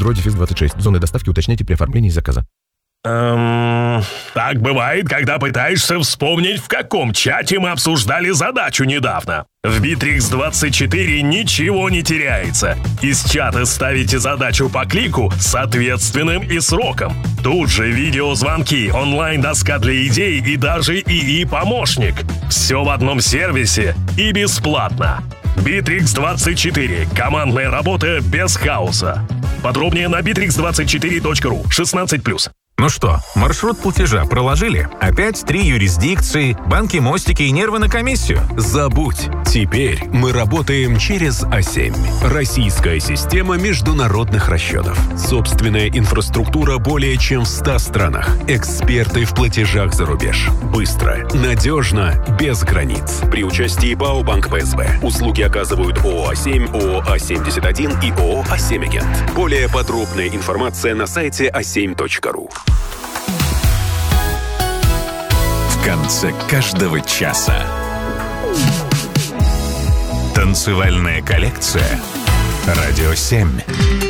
/26. Зоны доставки уточняйте при оформлении заказа. Так бывает, когда пытаешься вспомнить, в каком чате мы обсуждали задачу недавно. В Bittrex24 ничего не теряется. Из чата ставите задачу по клику с ответственным и сроком. Тут же видеозвонки, онлайн-доска для идей и даже ИИ-помощник. Все в одном сервисе и бесплатно. Bittrex24. Командная работа без хаоса. Подробнее на bittrex24.ru. 16+. Ну что, маршрут платежа проложили? Опять 3 юрисдикции, банки, мостики и нервы на комиссию? Забудь. Теперь мы работаем через А7. Российская система международных расчетов. Собственная инфраструктура более чем в 100 странах. Эксперты в платежах за рубеж. Быстро, надежно, без границ. При участии ПАО «Банк ПСБ». Услуги оказывают ООО «А7», ООО «А71» и ООО «А7Агент». Более подробная информация на сайте a7.ru. В конце каждого часа танцевальная коллекция «Радио 7».